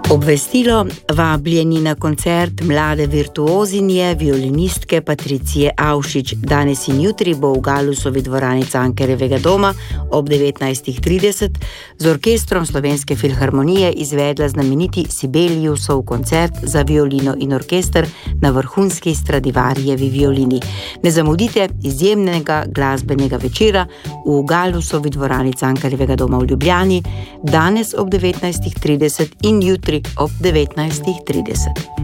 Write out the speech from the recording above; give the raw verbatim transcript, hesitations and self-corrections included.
Obvestilo, vabljeni na koncert mlade virtuozinje, violinistke Patricije Avšič. Danes in jutri bo v Galusovi dvorani Cankarjevega doma ob devetnajstih trideset z orkestrom Slovenske filharmonije izvedla znameniti Sibeliusov koncert za violino in orkester na vrhunski Stradivarijevi violini. Ne zamudite izjemnega glasbenega večera v Galusovi dvorani Cankarjevega doma v Ljubljani, danes ob devetnajstih trideset in jutri ob devetnajstih trideset.